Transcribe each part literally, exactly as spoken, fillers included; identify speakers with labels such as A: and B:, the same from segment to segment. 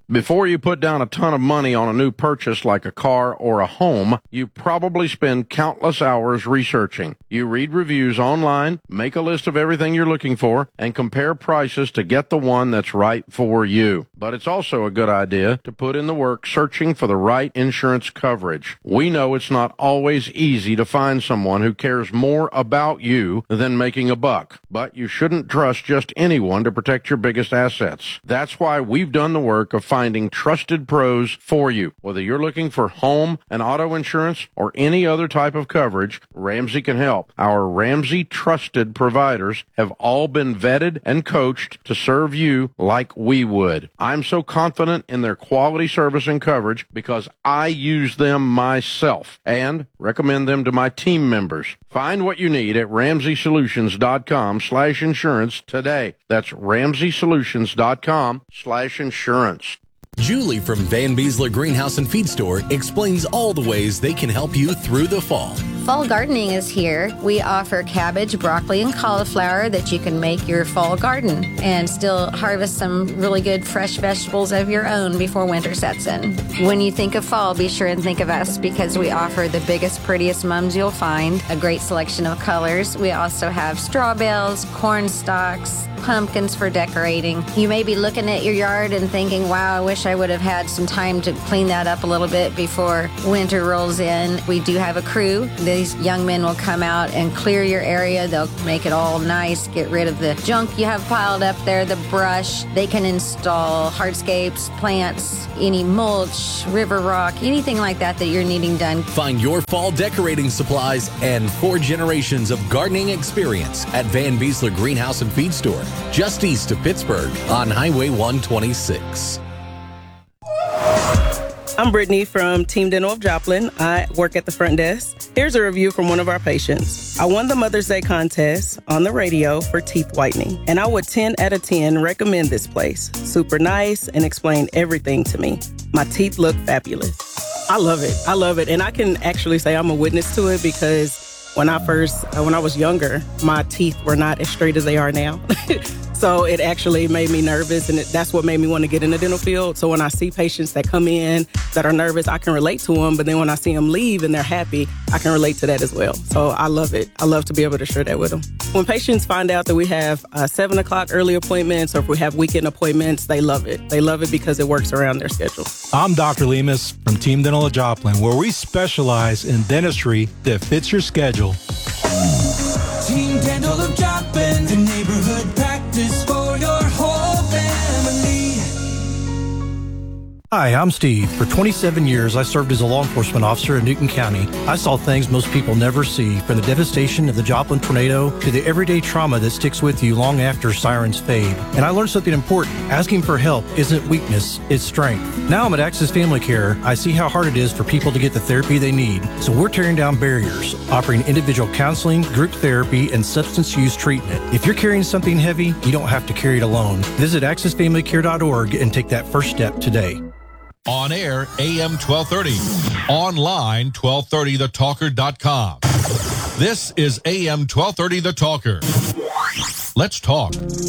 A: Before you put down a ton of money on a new purchase like a car or a home, you probably spend countless hours researching. You read reviews online, make a list of everything you're looking for, and compare prices to get the one that's right for you. But it's also a good idea to put in the work searching for the right insurance coverage. We know it's not always easy to find someone who cares more about you than making a buck, but you shouldn't trust just anyone to protect your biggest assets. That's why we've done the work of finding trusted pros for you. Whether you're looking for home and auto insurance or any other type of coverage, Ramsey can help. Our Ramsey trusted providers have all been vetted and coached to serve you like we would. I'm so confident in their quality service and coverage because I use them myself and recommend them to my team members. Find what you need at ramsey solutions dot com slash insurance today. That's ramsey solutions dot com slash insurance.
B: Julie from Van Beesler Greenhouse and Feed Store explains all the ways they can help you through the fall.
C: Fall gardening is here. We offer cabbage, broccoli, and cauliflower that you can make your fall garden and still harvest some really good fresh vegetables of your own before winter sets in. When you think of fall, be sure and think of us because we offer the biggest, prettiest mums you'll find, a great selection of colors. We also have straw bales, corn stalks, pumpkins for decorating. You may be looking at your yard and thinking, wow, I wish I would have had some time to clean that up a little bit before winter rolls in. We do have a crew. These young men will come out and clear your area. They'll make it all nice, get rid of the junk you have piled up there, the brush. They can install hardscapes, plants, any mulch, river rock, anything like that that you're needing done.
B: Find your fall decorating supplies and four generations of gardening experience at Van Beesler Greenhouse and Feed Store, just east of Pittsburgh on Highway one twenty-six.
D: I'm Brittany from Team Dental of Joplin. I work at the front desk. Here's a review from one of our patients. I won the Mother's Day contest on the radio for teeth whitening, and I would ten out of ten recommend this place. Super nice and explain everything to me. My teeth look fabulous. I love it. I love it. And I can actually say I'm a witness to it because when I first, uh, when I was younger, my teeth were not as straight as they are now. So it actually made me nervous, and it, that's what made me want to get in the dental field. So when I see patients that come in that are nervous, I can relate to them. But then when I see them leave and they're happy, I can relate to that as well. So I love it. I love to be able to share that with them. When patients find out that we have uh, seven o'clock early appointments or if we have weekend appointments, they love it. They love it because it works around their schedule.
E: I'm Doctor Lemus from Team Dental of Joplin, where we specialize in dentistry that fits your schedule.
F: Team Dental of Joplin, the neighborhood practice for your whole family.
G: Hi, I'm Steve. For twenty-seven years, I served as a law enforcement officer in Newton County. I saw things most people never see, from the devastation of the Joplin tornado to the everyday trauma that sticks with you long after sirens fade. And I learned something important. Asking for help isn't weakness, it's strength. Now I'm at Access Family Care. I see how hard it is for people to get the therapy they need. So we're tearing down barriers, offering individual counseling, group therapy, and substance use treatment. If you're carrying something heavy, you don't have to carry it alone. Visit access family care dot org and take that first step today.
H: On air, A M twelve thirty. Online, twelve thirty the talker dot com. This is A M twelve thirty The Talker. Let's talk.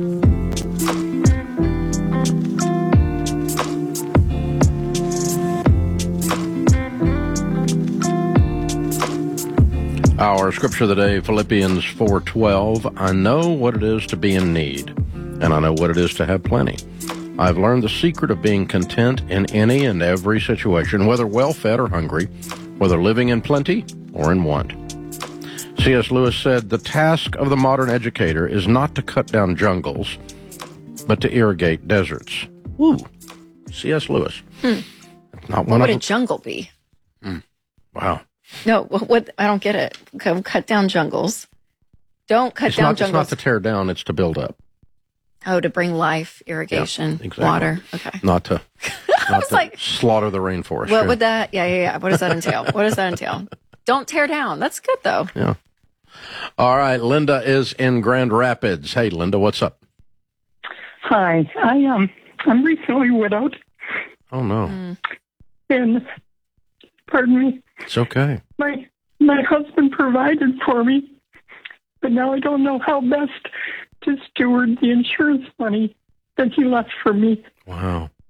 A: Our scripture of the day, Philippians four twelve. I know what it is to be in need, and I know what it is to have plenty. I've learned the secret of being content in any and every situation, whether well-fed or hungry, whether living in plenty or in want. C S Lewis said, the task of the modern educator is not to cut down jungles, but to irrigate deserts. Ooh, C S Lewis.
I: Hmm.
A: Not
I: what
A: one
I: would
A: of
I: a jungle be?
A: Mm. Wow.
I: No, what, what? I don't get it. Cut, cut down jungles. Don't cut
A: it's
I: down
A: not,
I: jungles.
A: It's not to tear down, it's to build up.
I: Oh, to bring life, irrigation,
A: yeah, exactly.
I: water. Okay.
A: Not to, not to
I: like,
A: slaughter the rainforest.
I: What
A: yeah.
I: would that, yeah, yeah, yeah. What does that entail? What does that entail? Don't tear down. That's good, though.
A: Yeah. All right. Linda is in Grand Rapids. Hey, Linda, what's up?
J: Hi. I, um, I'm recently widowed.
A: Oh, no.
I: Mm.
J: And, pardon me.
A: It's okay.
J: My, my husband provided for me, but now I don't know how best to steward the insurance money that he left for me.
A: Wow.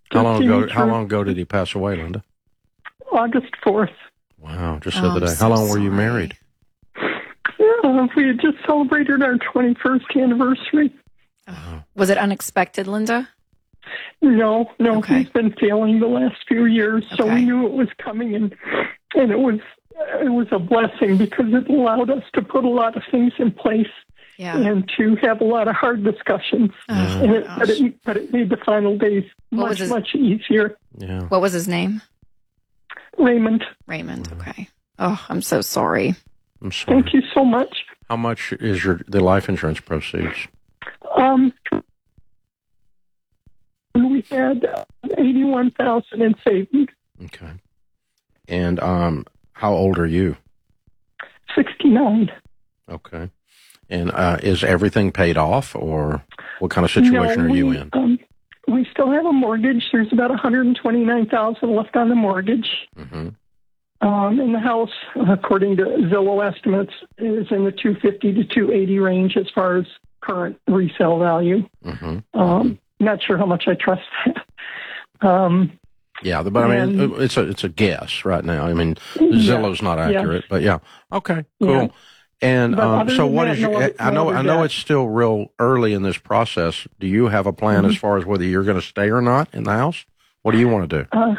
A: How long ago?
J: teenager.
A: How long ago did he pass away, Linda?
J: August fourth.
A: Wow, just
I: Oh,
A: the other
I: I'm
A: day.
I: so
A: How long were you
I: sorry.
A: married?
J: Uh, we had just celebrated our twenty-first anniversary.
I: Was it unexpected, Linda?
J: No, no,
I: Okay.
J: he's been failing the last few years, so
I: Okay.
J: we knew it was coming, and and it was it was a blessing because it allowed us to put a lot of things in place
I: Yeah.
J: and to have a lot of hard discussions.
I: Oh,
J: and it, but,
I: gosh.
J: it, but it made the final days
I: What was
J: much
I: his-
J: much easier.
A: Yeah.
I: What was his name?
J: Raymond,
I: Raymond. Okay. Oh, I'm so sorry.
A: I'm sorry.
J: thank you so much.
A: How much is your the life insurance proceeds?
J: Um, we had uh, eighty-one thousand in savings,
A: Okay. And um, how old are you?
J: sixty-nine.
A: Okay. And uh, is everything paid off, or what kind of situation
J: no,
A: are you
J: we,
A: in?
J: Um, we still have a mortgage. There's about one hundred twenty-nine thousand left on the mortgage.
A: Mm-hmm.
J: Um, and the house, according to Zillow estimates, is in the two fifty to two eighty range as far as current resale value.
A: Mm-hmm.
J: Um, not sure how much I trust that. Um,
A: Yeah, but I mean,
J: and-
A: it's a it's a guess right now. I mean,
J: Yeah,
A: Zillow's not accurate, but yeah. Okay, cool.
J: Yeah.
A: And
J: But
A: um,
J: other
A: so,
J: than
A: what
J: that,
A: is your?
J: no other-
A: I know,
J: no
A: I
J: other
A: know,
J: debt.
A: it's still real early in this process. Do you have a plan
J: Mm-hmm.
A: as far as whether you're going to stay or not in the house? What do you want to do?
J: Uh,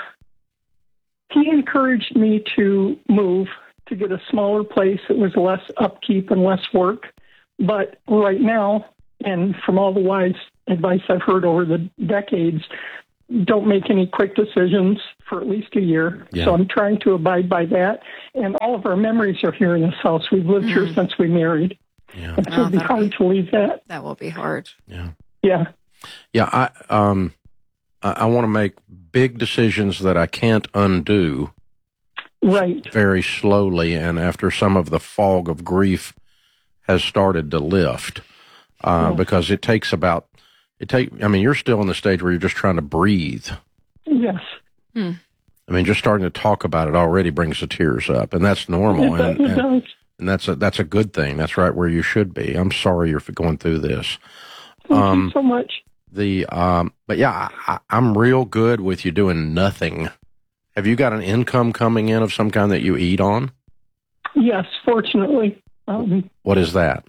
J: he encouraged me to move to get a smaller place. It was less upkeep and less work. But right now, and from all the wise advice I've heard over the decades, don't make any quick decisions for at least a year.
A: Yeah.
J: So I'm trying to abide by that. And all of our memories are here in this house. We've lived here since we married.
A: Yeah,
J: And so
I: Oh,
J: it'd be
I: that'll
J: hard
I: be-
J: to leave that.
I: That will be hard.
A: yeah,
J: Yeah.
A: yeah. I um, I, I want to make big decisions that I can't undo
J: Right.
A: very slowly, and after some of the fog of grief has started to lift, uh,
J: Yeah.
A: because it takes about it take. I mean, you're still in the stage where you're just trying to breathe.
J: Yes.
I: Hmm.
A: I mean, just starting to talk about it already brings the tears up, and that's normal,
J: It,
A: and,
J: it
A: and,
J: does.
A: and that's a that's a good thing. That's right where you should be. I'm sorry you're going through this.
J: Thank
A: Um,
J: you so much.
A: The um, but yeah, I, I- I'm real good with you doing nothing. Have you got an income coming in of some kind that you eat on?
J: Yes, fortunately. Um,
A: What is that?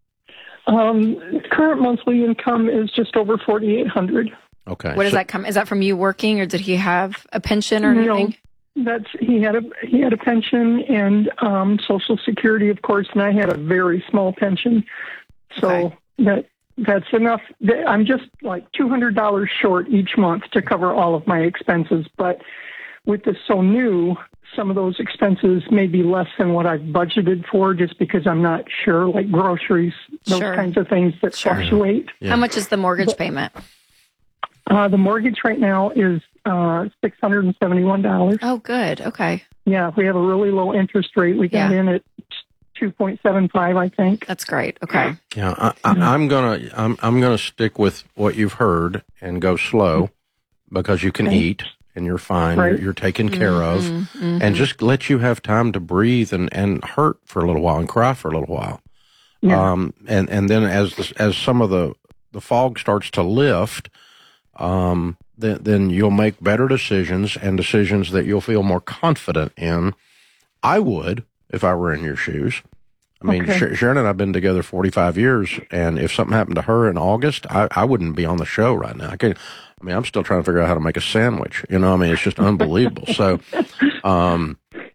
J: um, current monthly income is just over forty-eight hundred.
A: Okay.
I: What does
A: so-
I: that come? Is that from you working, or did he have a pension or
J: No.
I: anything?
J: That's he had a he had a pension and um, Social Security, of course, and I had a very small pension. So
I: Okay.
J: that that's enough. That- I'm just like two hundred dollars short each month to cover all of my expenses. But with this so new, some of those expenses may be less than what I've budgeted for, just because I'm not sure, like groceries, those
I: Sure.
J: kinds of things that
I: Sure.
J: fluctuate.
A: Yeah.
I: How much is the mortgage payment?
J: Uh, the mortgage right now is uh, six hundred and seventy-one dollars.
I: Oh, good. Okay.
J: Yeah, we have a really low interest rate. We got
I: Yeah.
J: in at two point seven five, I think.
I: That's great. Okay.
A: Yeah, I, I, I'm gonna I'm I'm gonna stick with what you've heard and go slow because you can
J: Okay.
A: eat and you're fine.
J: Right.
A: You're, you're taken care of,
I: Mm-hmm.
A: and just let you have time to breathe and, and hurt for a little while and cry for a little while.
J: Yeah.
A: Um, and and then as the, as some of the the fog starts to lift, um, then then you'll make better decisions and decisions that you'll feel more confident in. I would if I were in your shoes. I mean,
J: Okay.
A: Sh- Sharon and I've been together forty-five years, and if something happened to her in August, I, I wouldn't be on the show right now. I can't, I mean, I'm still trying to figure out how to make a sandwich. You know, I mean, it's just unbelievable. So, um,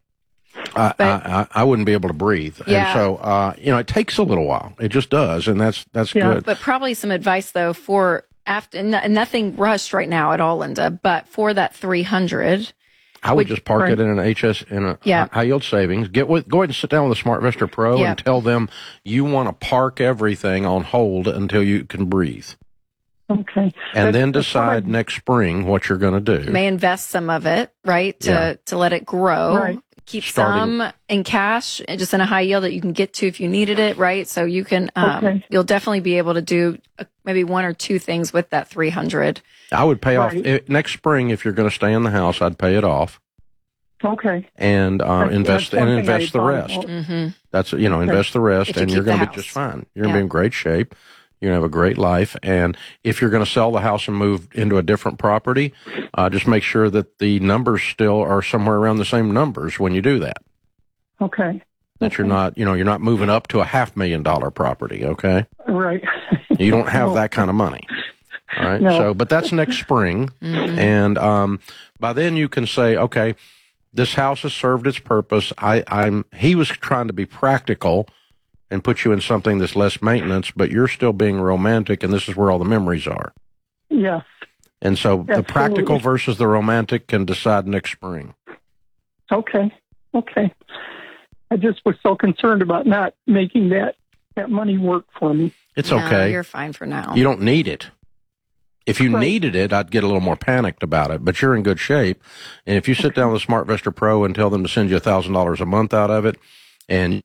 A: I, I, I, I wouldn't be able to breathe.
I: Yeah.
A: And so, uh, you know, it takes a little while. It just does. And that's, that's
J: Yeah.
A: good.
I: But probably some advice though for after and nothing rushed right now at all, Linda. But for that three hundred,
A: I would
I: Would-
A: just park
J: right.
A: it in an H S, in a
I: Yeah.
A: high yield savings. Get with, go ahead and sit down with a SmartVestor Pro
I: Yeah.
A: and tell them you want to park everything on hold until you can breathe.
J: Okay.
A: And
J: That's-
A: then
J: that's
A: decide
J: fine.
A: next spring what you're going to do.
I: you may invest some of it, right, to
A: Yeah.
I: to let it grow.
J: Right.
I: Keep
A: Starting-
I: some in cash, and just in a high yield that you can get to if you needed it, right? So you can, um,
J: Okay.
I: you'll definitely be able to do uh, maybe one or two things with that three hundred.
A: I would pay off
J: Right.
A: it, next spring if you're going to stay in the house. I'd pay it off
J: Okay.
A: and uh,
J: That's-
A: invest
J: that's one
A: and
J: thing
A: invest
J: I
A: the
J: thought
A: rest.
J: about.
I: Mm-hmm.
A: That's you know invest the rest,
I: If you
A: and you're
I: keep the
A: going to be
I: house.
A: just fine. You're going to
I: Yeah.
A: be in great shape. You're going to have a great life. And if you're going to sell the house and move into a different property, uh, just make sure that the numbers still are somewhere around the same numbers when you do that.
J: Okay.
A: That
J: okay.
A: you're not, you know, you're not moving up to a half million dollar property. Okay.
J: Right.
A: You don't have
J: No.
A: that kind of money. All right.
J: No.
A: So, but that's next spring.
I: Mm-hmm.
A: And, um, by then you can say, okay, this house has served its purpose. I, I'm, he was trying to be practical and put you in something that's less maintenance, but you're still being romantic, and this is where all the memories are.
J: Yeah.
A: And so
J: Absolutely.
A: the practical versus the romantic can decide next spring.
J: Okay. Okay. I just was so concerned about not making that, that money work for me.
A: It's
I: No,
A: okay.
I: you're fine for now.
A: You don't need it. If you
J: Right.
A: needed it, I'd get a little more panicked about it, but you're in good shape. And if you sit down with SmartVestor Pro and tell them to send you one thousand dollars a month out of it, and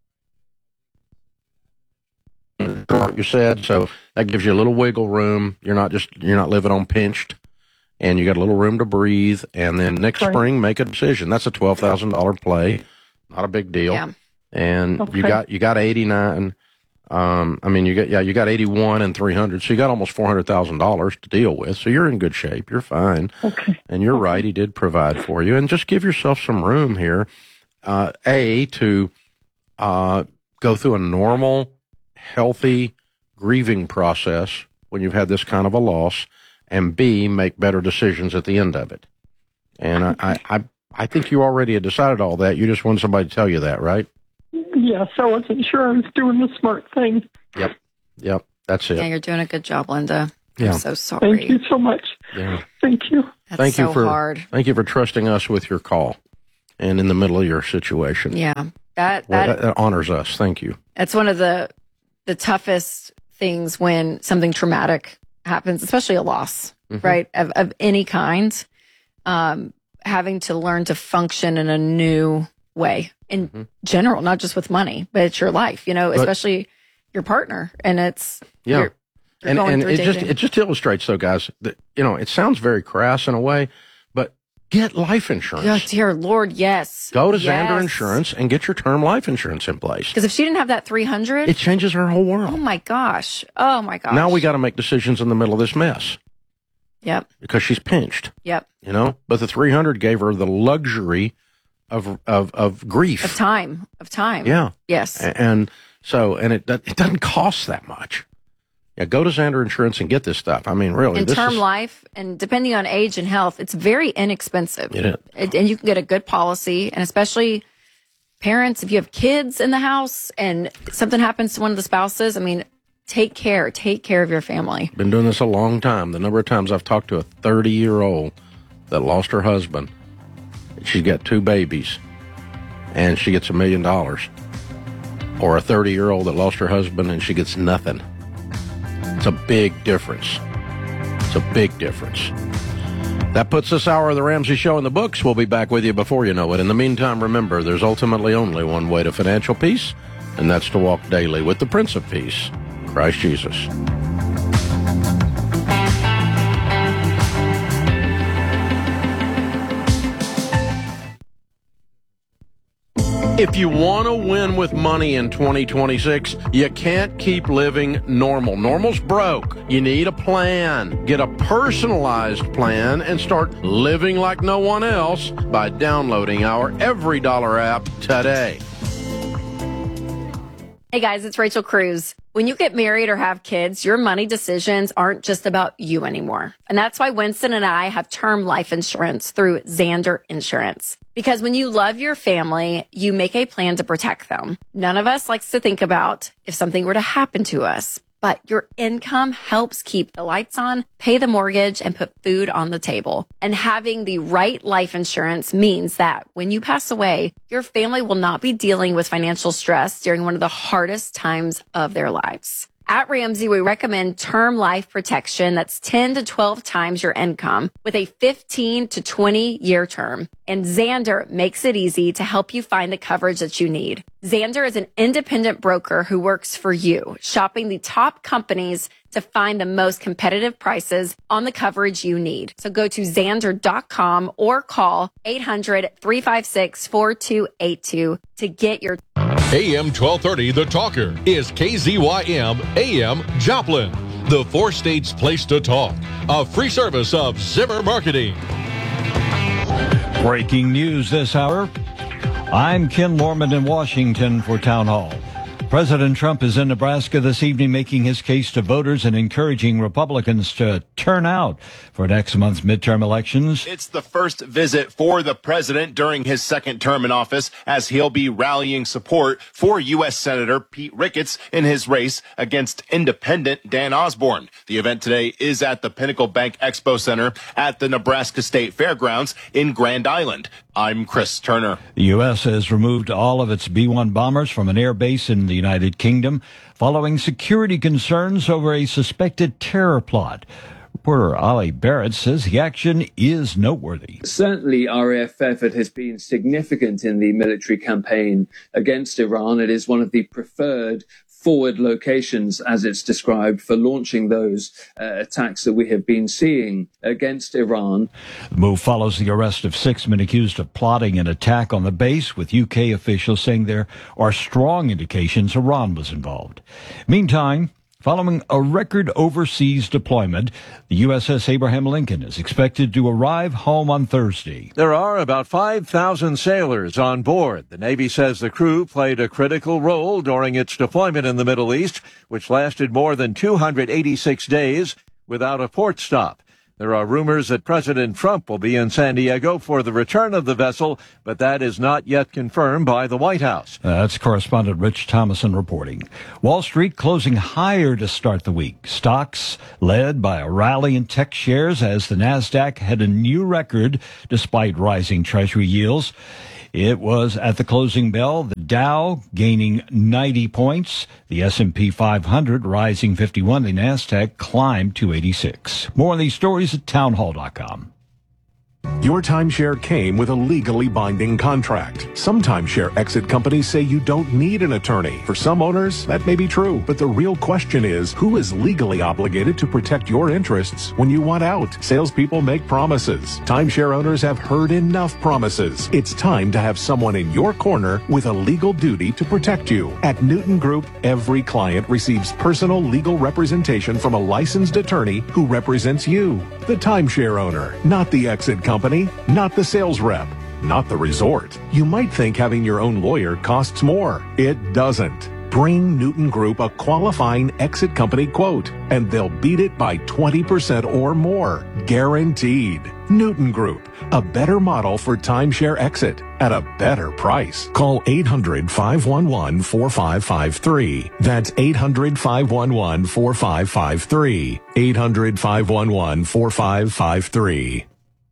A: what you said, so that gives you a little wiggle room. You're not just, you're not living on pinched, and you got a little room to breathe. And then next
J: Right.
A: spring, make a decision. That's a twelve thousand dollars play. Not a big deal.
I: Yeah.
A: And
J: Okay.
A: you got, you got eighty-nine. Um, I mean, you got, yeah, you got eighty-one and three hundred. So you got almost four hundred thousand dollars to deal with. So you're in good shape. You're fine.
J: Okay.
A: And you're right. He did provide for you. And just give yourself some room here. Uh, A, to, uh, go through a normal, healthy grieving process when you've had this kind of a loss, and B, make better decisions at the end of it. And I, I, I, I think you already had decided all that. You just wanted somebody to tell you that, right?
J: Yes, I wasn't sure I was doing the smart thing.
A: Yep. Yep. That's it.
I: Yeah, you're doing a good job, Linda.
A: Yeah.
I: I'm so sorry.
J: Thank you so much.
A: Yeah.
J: Thank you.
I: That's
A: Thank
I: so
A: you for
I: hard.
A: Thank you for trusting us with your call and in the middle of your situation.
I: Yeah. That
A: Well,
I: that
A: that, that honors us. Thank you.
I: That's one of the the toughest things when something traumatic happens, especially a loss,
A: Mhm.
I: right? Of of any kind. Um, having to learn to function in a new way in
A: Mhm.
I: general, not just with money, but it's your life, you know,
A: But-
I: especially your partner. And it's
A: Yeah.
I: you're, you're
A: and
I: going
A: and
I: through
A: it just
I: dating.
A: it just illustrates, though, guys, that, you know, it sounds very crass in a way, but get life insurance.
I: Oh, dear Lord, yes.
A: Go to
I: Yes.
A: Xander Insurance and get your term life insurance in place.
I: Because if she didn't have that three hundred,
A: It changes her whole world.
I: oh my gosh. Oh my gosh.
A: Now we got to make decisions in the middle of this mess
I: Yep.
A: because she's pinched,
I: Yep.
A: you know. But the three hundred gave her the luxury of of of grief.
I: Of time. Of time.
A: Yeah.
I: Yes.
A: A- And so, and it it doesn't cost that much. Yeah, go to Xander Insurance and get this stuff. I mean, really,
I: In
A: this
I: term
A: is,
I: life, and depending on age and health, it's very inexpensive.
A: It is.
I: It- and you can get a good policy, and especially parents, if you have kids in the house and something happens to one of the spouses, I mean, take care, take care of your family.
A: Been doing this a long time. The number of times I've talked to a thirty-year-old that lost her husband. She's got two babies, and she gets a million dollars. Or a thirty-year-old that lost her husband, and she gets nothing. It's a big difference. It's a big difference. That puts this hour of the Ramsey Show in the books. We'll be back with you before you know it. In the meantime, remember, there's ultimately only one way to financial peace, and that's to walk daily with the Prince of Peace, Christ Jesus. If you want to win with money in twenty twenty-six, you can't keep living normal. Normal's broke. You need a plan. Get a personalized plan and start living like no one else by downloading our Every Dollar app today.
I: Hey guys, it's Rachel Cruz. When you get married or have kids, your money decisions aren't just about you anymore. And that's why Winston and I have term life insurance through Xander Insurance. Because when you love your family, you make a plan to protect them. None of us likes to think about if something were to happen to us, but your income helps keep the lights on, pay the mortgage, and put food on the table. And having the right life insurance means that when you pass away, your family will not be dealing with financial stress during one of the hardest times of their lives. At Ramsey, we recommend term life protection that's ten to twelve times your income with a fifteen to twenty year term. And Xander makes it easy to help you find the coverage that you need. Xander is an independent broker who works for you, shopping the top companies to find the most competitive prices on the coverage you need. So go to Xander dot com or call eight hundred, three five six, four two eight two to get your
H: A M twelve thirty, The Talker, is K Z Y M A M Joplin, the four states place to talk. A free service of Zimmer Marketing.
K: Breaking news this hour. I'm Ken Lorman in Washington for Town Hall. President Trump is in Nebraska this evening making his case to voters and encouraging Republicans to turn out for next month's midterm elections.
L: It's the first visit for the president during his second term in office, as he'll be rallying support for U S Senator Pete Ricketts in his race against independent Dan Osborne. The event today is at the Pinnacle Bank Expo Center at the Nebraska State Fairgrounds in Grand Island. I'm Chris Turner.
K: The U S has removed all of its B one bombers from an air base in the United Kingdom following security concerns over a suspected terror plot. Reporter Ali Barrett says the action is noteworthy.
M: Certainly, our A F effort has been significant in the military campaign against Iran. It is one of the preferred forward locations, as it's described, for launching those uh, attacks that we have been seeing against Iran.
K: The move follows the arrest of six men accused of plotting an attack on the base, with U K officials saying there are strong indications Iran was involved. Meantime, following a record overseas deployment, the U S S Abraham Lincoln is expected to arrive home on Thursday.
N: There are about five thousand sailors on board. The Navy says the crew played a critical role during its deployment in the Middle East, which lasted more than two hundred eighty-six days without a port stop. There are rumors that President Trump will be in San Diego for the return of the vessel, but that is not yet confirmed by the White House.
K: Uh, that's correspondent Rich Thomason reporting. Wall Street closing higher to start the week. Stocks led by a rally in tech shares as the Nasdaq had a new record despite rising Treasury yields. It was at the closing bell, the Dow gaining ninety points, the S and P five hundred rising fifty-one, the Nasdaq climbed two eighty-six. More on these stories at townhall dot com.
O: Your timeshare came with a legally binding contract. Some timeshare exit companies say you don't need an attorney. For some owners, that may be true, but the real question is, who is legally obligated to protect your interests when you want out? Salespeople make promises. Timeshare owners have heard enough promises. It's time to have someone in your corner with a legal duty to protect you. At Newton Group, every client receives personal legal representation from a licensed attorney who represents you, the timeshare owner, not the exit company. Company, not the sales rep, not the resort. You might think having your own lawyer costs more. It doesn't. Bring Newton Group a qualifying exit company quote, and they'll beat it by twenty percent or more. Guaranteed. Newton Group, a better model for timeshare exit at a better price. Call eight hundred, five one one, four five five three. That's eight hundred, five one one, four five five three. eight hundred, five one one, four five five three.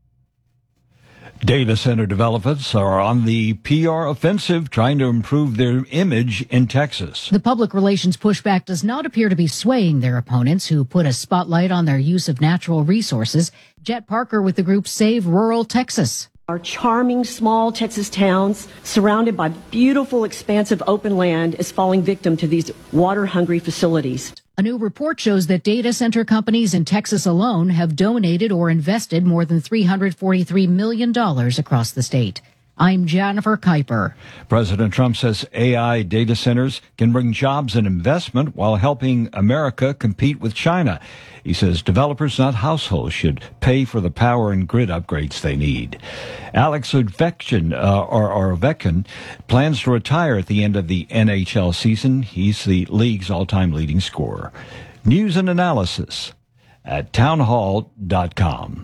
K: Data center developers are on the P R offensive, trying to improve their image in Texas.
P: The public relations pushback does not appear to be swaying their opponents, who put a spotlight on their use of natural resources. Jet Parker with the group Save Rural Texas.
Q: Our charming small Texas towns, surrounded by beautiful, expansive open land, is falling victim to these water-hungry facilities.
P: A new report shows that data center companies in Texas alone have donated or invested more than three hundred forty-three million dollars across the state. I'm Jennifer Kuiper.
K: President Trump says A I data centers can bring jobs and investment while helping America compete with China. He says developers, not households, should pay for the power and grid upgrades they need. Alex Ovechkin, uh, or, or Ovechkin plans to retire at the end of the N H L season. He's the league's all-time leading scorer. News and analysis at townhall dot com.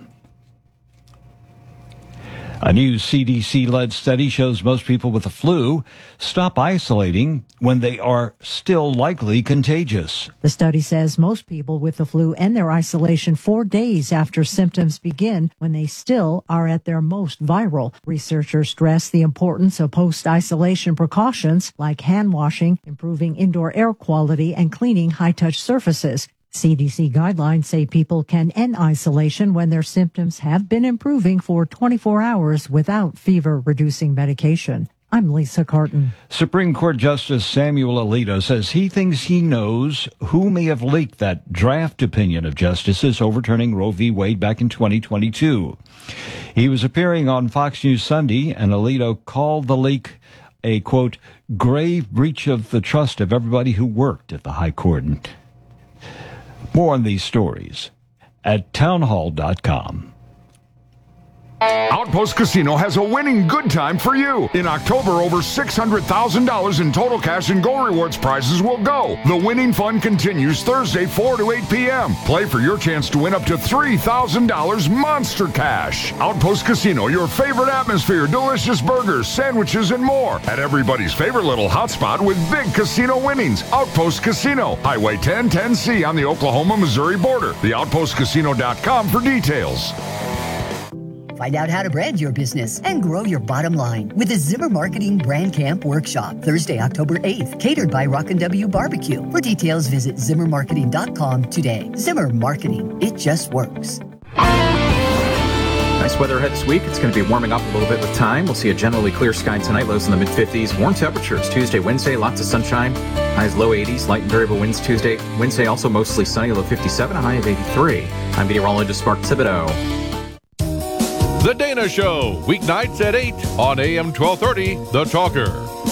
K: A new C D C-led study shows most people with the flu stop isolating when they are still likely contagious.
R: The study says most people with the flu end their isolation four days after symptoms begin, when they still are at their most viral. Researchers stress the importance of post-isolation precautions like hand washing, improving indoor air quality, and cleaning high-touch surfaces. C D C guidelines say people can end isolation when their symptoms have been improving for twenty-four hours without fever-reducing medication. I'm Lisa Carton.
K: Supreme Court Justice Samuel Alito says he thinks he knows who may have leaked that draft opinion of justices overturning Roe v. Wade back in twenty twenty-two. He was appearing on Fox News Sunday, and Alito called the leak a, quote, grave breach of the trust of everybody who worked at the High Court. And more on these stories at townhall dot com.
S: Outpost Casino has a winning good time for you. In October, over six hundred thousand dollars in total cash and gold rewards prizes will go. The winning fun continues Thursday, four to eight p.m. Play for your chance to win up to three thousand dollars monster cash. Outpost Casino, your favorite atmosphere, delicious burgers, sandwiches, and more. At everybody's favorite little hotspot with big casino winnings. Outpost Casino, Highway ten ten C on the Oklahoma-Missouri border. the outpost casino dot com for details.
T: Find out how to brand your business and grow your bottom line with the Zimmer Marketing Brand Camp Workshop, Thursday, October eighth, catered by Rockin' W Barbecue. For details, visit zimmer marketing dot com today. Zimmer Marketing, it just works.
U: Nice weather ahead this week. It's going to be warming up a little bit with time. We'll see a generally clear sky tonight, lows in the mid fifties. Warm temperatures Tuesday, Wednesday, lots of sunshine. Highs low eighties, light and variable winds Tuesday. Wednesday also mostly sunny, low fifty-seven, a high of eighty-three. I'm meteorologist Mark Thibodeau.
H: The Dana Show, weeknights at eight on A M twelve thirty, The Talker.